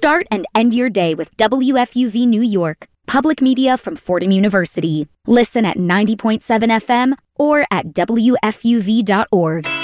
Start and end your day with WFUV New York, public media from Fordham University. Listen at 90.7 FM or at WFUV.org.